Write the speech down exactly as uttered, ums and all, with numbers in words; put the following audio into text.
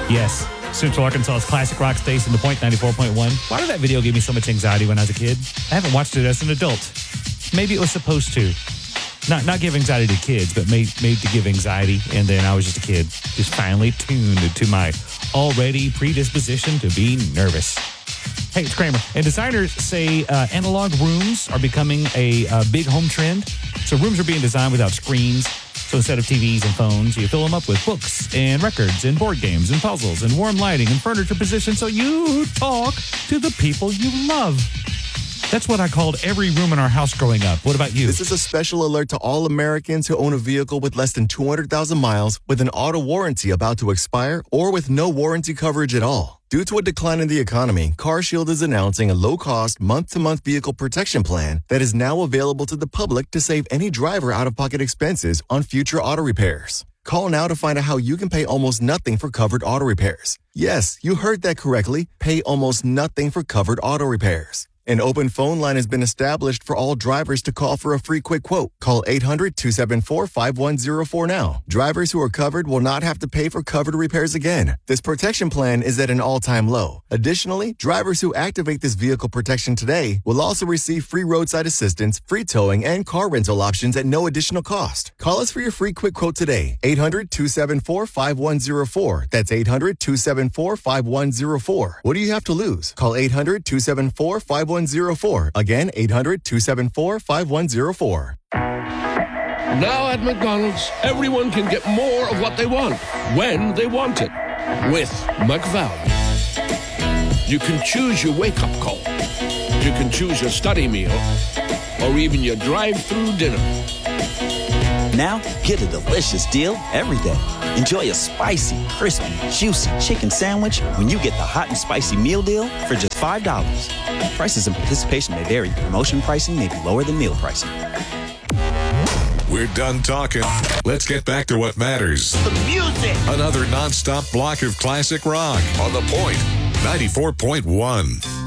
Yes. Central Arkansas's classic rock station, The Point ninety-four point one. Why did that video give me so much anxiety when I was a kid? I haven't watched it as an adult. Maybe it was supposed to. Not not give anxiety to kids, but made, made to give anxiety. And then I was just a kid, just finally tuned to my already predisposition to be nervous. Hey, it's Kramer. And designers say uh, analog rooms are becoming a uh, big home trend. So rooms are being designed without screens. So instead of T Vs and phones, you fill them up with books and records and board games and puzzles and warm lighting and furniture positions so you talk to the people you love. That's what I called every room in our house growing up. What about you? This is a special alert to all Americans who own a vehicle with less than two hundred thousand miles with an auto warranty about to expire or with no warranty coverage at all. Due to a decline in the economy, CarShield is announcing a low-cost, month-to-month vehicle protection plan that is now available to the public to save any driver out-of-pocket expenses on future auto repairs. Call now to find out how you can pay almost nothing for covered auto repairs. Yes, you heard that correctly. Pay almost nothing for covered auto repairs. An open phone line has been established for all drivers to call for a free quick quote. Call eight hundred, two seven four, five one zero four now. Drivers who are covered will not have to pay for covered repairs again. This protection plan is at an all-time low. Additionally, drivers who activate this vehicle protection today will also receive free roadside assistance, free towing, and car rental options at no additional cost. Call us for your free quick quote today. eight hundred, two seven four, five one zero four. That's eight hundred, two seven four, five one zero four. What do you have to lose? Call eight hundred, two seven four, five one zero four. Again, eight hundred, two seven four, five one zero four. Now at McDonald's, everyone can get more of what they want, when they want it, with McValue. You can choose your wake-up call. You can choose your study meal, or even your drive-through dinner. Now, get a delicious deal every day. Enjoy a spicy, crispy, juicy chicken sandwich when you get the hot and spicy meal deal for just five dollars. Prices and participation may vary. Promotion pricing may be lower than meal pricing. We're done talking. Let's get back to what matters. The music. Another nonstop block of classic rock on The Point ninety-four point one.